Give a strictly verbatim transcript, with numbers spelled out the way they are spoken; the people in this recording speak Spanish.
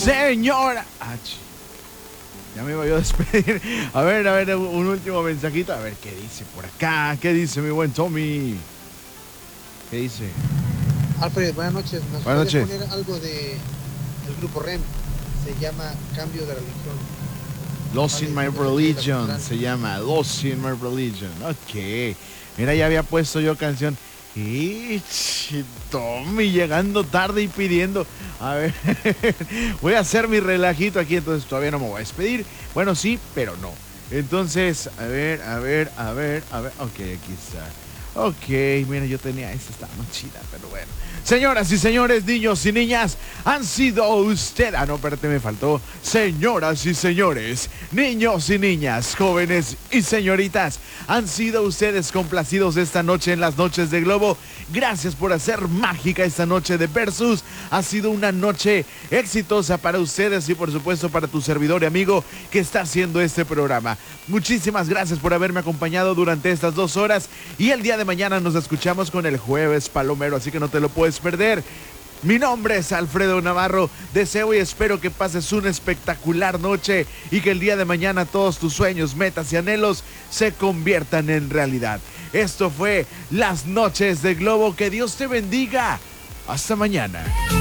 señora. Ah, ya me iba yo a despedir. A ver, a ver, un último mensajito. A ver, ¿qué dice por acá? ¿Qué dice mi buen Tommy? ¿Qué dice? Alfred, buenas noches. ¿Nos buenas puede noches. poner algo de el grupo R E M? Se llama Cambio de Religión. Lost in My Religion se llama. Lost in My Religion. Ok. Mira, ya había puesto yo canción. Y Tommy llegando tarde y pidiendo. A ver, voy a hacer mi relajito aquí, entonces todavía no me voy a despedir. Bueno, sí, pero no. Entonces, a ver, a ver, a ver, a ver. Ok, aquí está. Ok, mira, yo tenía esta, está más chida, pero bueno. Señoras y señores, niños y niñas, han sido ustedes. Ah, no, espérate, me faltó. Señoras y señores, niños y niñas, jóvenes y señoritas, han sido ustedes complacidos esta noche en las noches de Globo. Gracias por hacer mágica esta noche de Versus. Ha sido una noche exitosa para ustedes y por supuesto para tu servidor y amigo que está haciendo este programa. Muchísimas gracias por haberme acompañado durante estas dos horas y el día de mañana nos escuchamos con el Jueves Palomero, así que no te lo puedes perder. Mi nombre es Alfredo Navarro, deseo y espero que pases una espectacular noche y que el día de mañana todos tus sueños, metas y anhelos se conviertan en realidad. Esto fue Las Noches de Globo, que Dios te bendiga. Hasta mañana.